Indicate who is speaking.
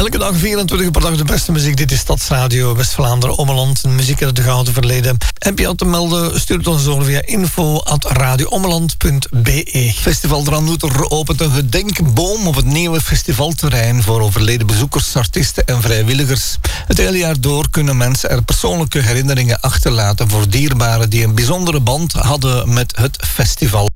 Speaker 1: Elke dag 24 per dag de beste muziek. Dit is Stadsradio West-Vlaanderen, Ommeland. Muziek uit het gouden verleden. Heb je al te melden? Stuur het ons door via info@radioommeland.be. Festival Dranouter opent een gedenkboom op het nieuwe festivalterrein voor overleden bezoekers, artiesten en vrijwilligers. Het hele jaar door kunnen mensen er persoonlijke herinneringen achterlaten voor dierbaren die een bijzondere band hadden met het festival.